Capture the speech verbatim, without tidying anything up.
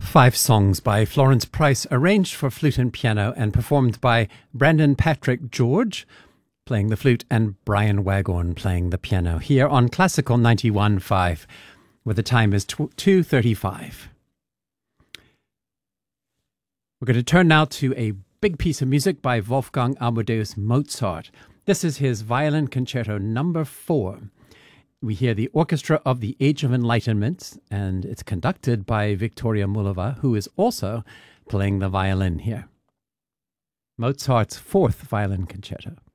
Five songs by Florence Price, arranged for flute and piano and performed by Brandon Patrick George, playing the flute, and Brian Waghorn playing the piano, here on Classical ninety-one point five, where the time is two thirty-five. We're going to turn now to a big piece of music by Wolfgang Amadeus Mozart. This is his Violin Concerto number four. We hear the Orchestra of the Age of Enlightenment, and it's conducted by Viktoria Mullova, who is also playing the violin here. Mozart's fourth violin concerto.